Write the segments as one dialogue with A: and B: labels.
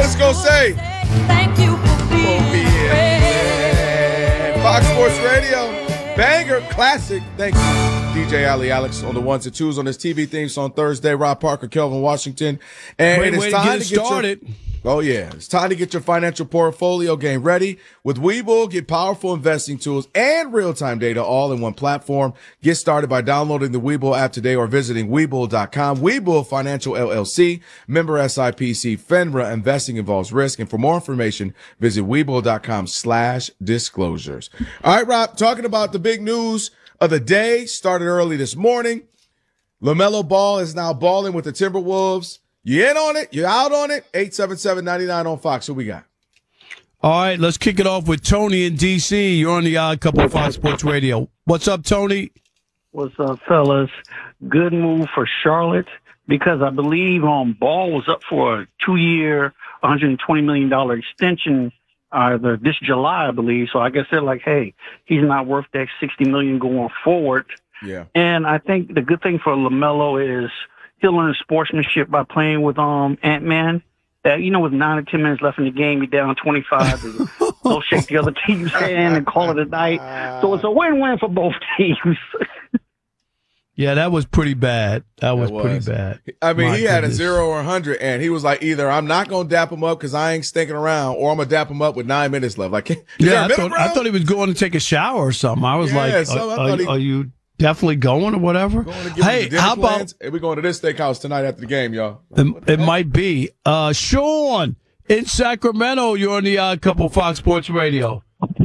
A: What's gonna say?
B: Thank you for being
A: Yeah. Fox Sports Radio, banger, classic. Thank you, DJ Ali Alex on the ones and twos on this TV theme song Thursday. Rob Parker, Kelvin Washington, and
C: Great
A: it's
C: way
A: time
C: to get started.
A: Oh, yeah. It's time to get your financial portfolio game ready. With Webull, get powerful investing tools and real-time data all in one platform. Get started by downloading the Webull app today or visiting Webull.com. Webull Financial LLC, member SIPC, FINRA. Investing involves risk. And for more information, visit Webull.com/disclosures. All right, Rob, talking about the big news of the day. Started early this morning. LaMelo Ball is now balling with the Timberwolves. You in on it? You out on it? 877-99 on Fox. Who we got?
C: All right, let's kick it off with Tony in D.C. You're on the Odd Couple of Fox Sports Radio. What's up, Tony?
D: What's up, fellas? Good move for Charlotte because I believe Ball was up for a 2-year, $120 million extension this July, I believe. So I guess they're like, hey, he's not worth that $60 million going forward.
A: Yeah.
D: And I think the good thing for LaMelo is he'll learn sportsmanship by playing with Ant-Man. That, with 9 or 10 minutes left in the game, you're down 25. They'll shake the other team's hand and call it a night. So it's a win-win for both teams.
C: Yeah, that was pretty bad. That was pretty bad.
A: I mean, he had
C: goodness.
A: a 0 or 100, and he was like, either I'm not going to dap him up because I ain't stinking around, or I'm going to dap him up with 9 minutes left. Like,
C: Yeah, I thought he was going to take a shower or something. I was like, are you definitely going or whatever?
A: Hey, how about we're going to this steakhouse tonight after the game, y'all?
C: It might be. Sean in Sacramento, you're on the Odd Couple Fox Sports Radio.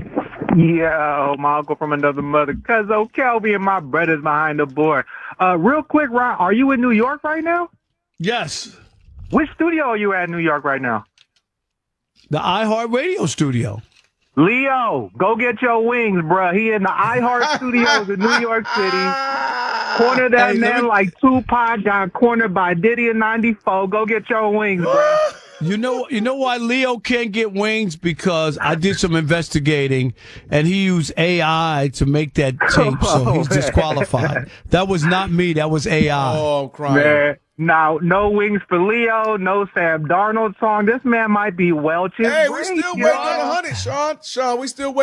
E: Yeah, my uncle from another mother. Cuzzo Kelby and my brothers behind the board. Real quick, Ron, are you in New York right now?
C: Yes.
E: Which studio are you at in New York right now?
C: The iHeart Radio studio.
E: Leo, go get your wings, bruh. He in the iHeart Studios in New York City. Corner that man like Tupac got cornered by Diddy in 94. Go get your wings, bruh.
C: You know why Leo can't get wings? Because I did some investigating, and he used AI to make that tape, so he's disqualified. That was not me. That was AI.
A: Oh, I'm crying.
E: Man, now, no wings for Leo, no Sam Darnold song. This man might be welching.
A: Hey, we still waiting on 100, Sean. We still waiting.